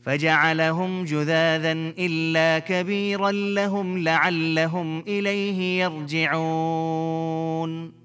فجعلهم جذاذا إلا كبيرا لهم لعلهم إليه يرجعون